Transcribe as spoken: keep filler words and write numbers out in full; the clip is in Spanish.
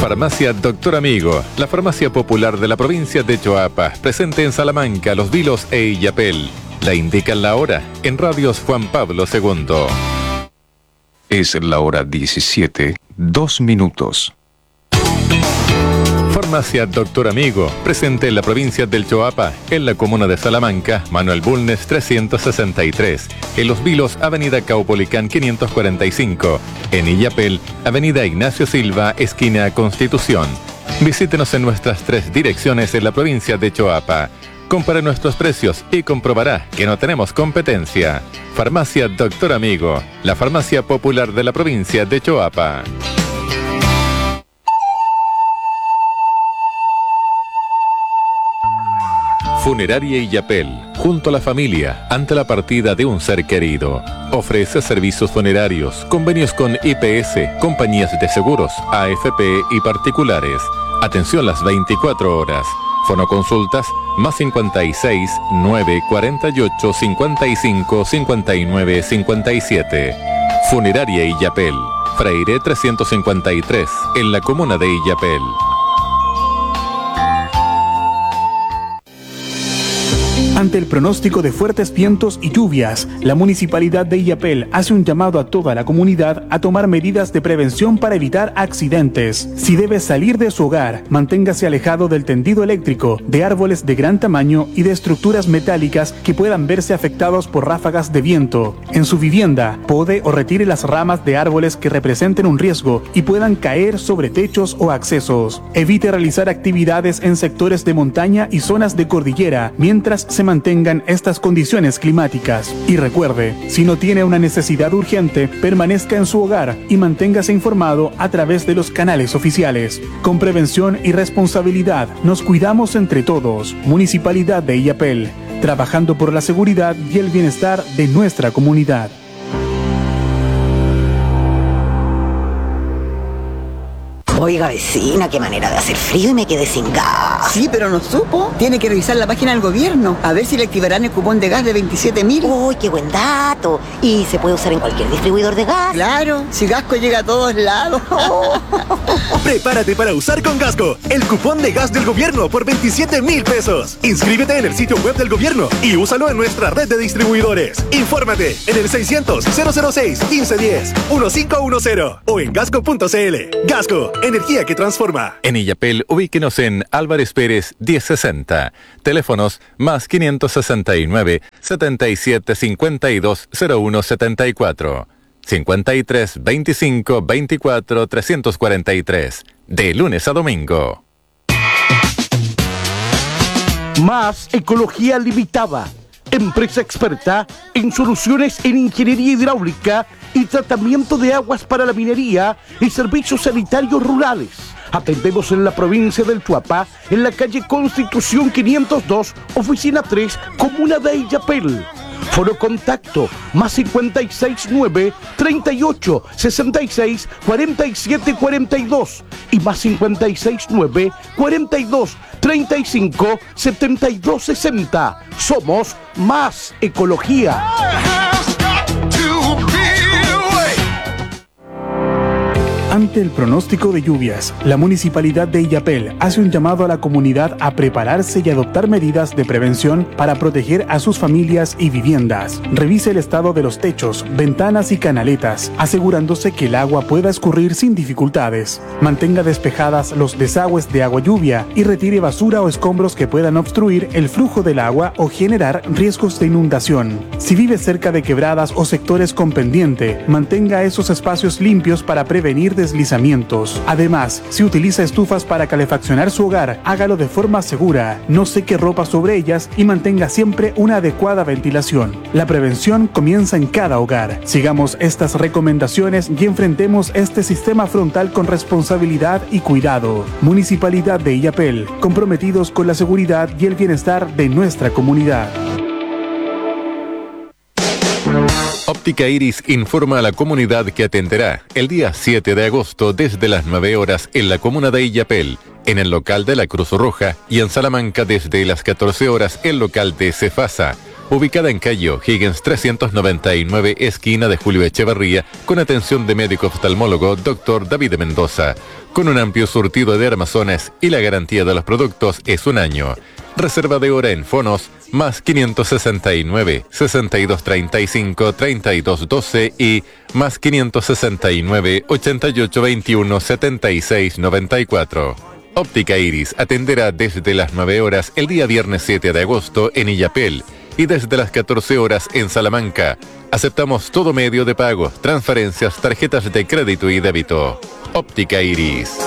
Farmacia Doctor Amigo, la farmacia popular de la provincia de Choapa, presente en Salamanca, Los Vilos e Illapel. La indican la hora en Radios Juan Pablo segundo. Es la hora diecisiete, dos minutos. Farmacia Doctor Amigo, presente en la provincia del Choapa, en la comuna de Salamanca, Manuel Bulnes trescientos sesenta y tres, en Los Vilos, avenida Caupolicán quinientos cuarenta y cinco, en Illapel, avenida Ignacio Silva, esquina Constitución. Visítenos en nuestras tres direcciones en la provincia de Choapa. Compare nuestros precios y comprobará que no tenemos competencia. Farmacia Doctor Amigo, la farmacia popular de la provincia de Choapa. Funeraria Illapel, junto a la familia, ante la partida de un ser querido. Ofrece servicios funerarios, convenios con I P S, compañías de seguros, A F P y particulares. Atención las veinticuatro horas. Fonoconsultas más cincuenta y seis, nueve, cuarenta y ocho, cincuenta y cinco, cincuenta y nueve, cincuenta y siete. Funeraria Illapel, Freire trescientos cincuenta y tres, en la comuna de Illapel. Ante el pronóstico de fuertes vientos y lluvias, la Municipalidad de Illapel hace un llamado a toda la comunidad a tomar medidas de prevención para evitar accidentes. Si debe salir de su hogar, manténgase alejado del tendido eléctrico, de árboles de gran tamaño y de estructuras metálicas que puedan verse afectados por ráfagas de viento. En su vivienda, pode o retire las ramas de árboles que representen un riesgo y puedan caer sobre techos o accesos. Evite realizar actividades en sectores de montaña y zonas de cordillera mientras se mantengan estas condiciones climáticas. Y recuerde, si no tiene una necesidad urgente, permanezca en su hogar y manténgase informado a través de los canales oficiales. Con prevención y responsabilidad, nos cuidamos entre todos. Municipalidad de Illapel, trabajando por la seguridad y el bienestar de nuestra comunidad. Oiga, vecina, qué manera de hacer frío y me quedé sin gas. Sí, pero no supo. Tiene que revisar la página del gobierno, a ver si le activarán el cupón de gas de veintisiete mil. Uy, qué buen dato. ¿Y se puede usar en cualquier distribuidor de gas? Claro, si Gasco llega a todos lados. Prepárate para usar con Gasco el cupón de gas del gobierno por veintisiete mil pesos. Inscríbete en el sitio web del gobierno y úsalo en nuestra red de distribuidores. Infórmate en el seiscientos, cero cero seis, quince diez, quince diez o en gasco punto c l. Gasco, energía que transforma. En Illapel, ubíquenos en Álvarez Pérez diez sesenta. Teléfonos más quinientos sesenta y nueve, setenta y siete, cincuenta y dos, cero uno setenta y cuatro. cincuenta y tres, veinticinco, veinticuatro, trescientos cuarenta y tres. De lunes a domingo. Más Ecología Limitada. Empresa experta en soluciones en ingeniería hidráulica y tratamiento de aguas para la minería y servicios sanitarios rurales. Atendemos en la provincia del Choapa, en la calle Constitución quinientos dos, oficina tres, comuna de Illapel. Foro contacto más cincuenta y seis, nueve, treinta y ocho, sesenta y seis, cuarenta y siete, cuarenta y dos y más cincuenta y seis, nueve, cuarenta y dos, treinta y cinco, setenta y dos, sesenta. Somos Más Ecología. Ante el pronóstico de lluvias, la Municipalidad de Illapel hace un llamado a la comunidad a prepararse y adoptar medidas de prevención para proteger a sus familias y viviendas. Revise el estado de los techos, ventanas y canaletas, asegurándose que el agua pueda escurrir sin dificultades. Mantenga despejadas los desagües de agua lluvia y retire basura o escombros que puedan obstruir el flujo del agua o generar riesgos de inundación. Si vive cerca de quebradas o sectores con pendiente, mantenga esos espacios limpios para prevenir deslizamientos. Además, si utiliza estufas para calefaccionar su hogar, hágalo de forma segura, no seque ropa sobre ellas y mantenga siempre una adecuada ventilación. La prevención comienza en cada hogar. Sigamos estas recomendaciones y enfrentemos este sistema frontal con responsabilidad y cuidado. Municipalidad de Illapel, comprometidos con la seguridad y el bienestar de nuestra comunidad. Óptica Iris informa a la comunidad que atenderá el día siete de agosto desde las nueve horas en la comuna de Illapel, en el local de la Cruz Roja, y en Salamanca desde las catorce horas el local de Cefasa. ubicada en calle Higgins trescientos noventa y nueve, esquina de Julio Echevarría, con atención de médico oftalmólogo doctor David Mendoza, con un amplio surtido de armazones y la garantía de los productos es un año. Reserva de hora en fonos más quinientos sesenta y nueve, sesenta y dos treinta y cinco, treinta y dos doce y más quinientos sesenta y nueve, ochenta y ocho veintiuno, setenta y seis noventa y cuatro. Óptica Iris atenderá desde las nueve horas el día viernes siete de agosto en Illapel y desde las catorce horas en Salamanca. Aceptamos todo medio de pago, transferencias, tarjetas de crédito y débito. Óptica Iris.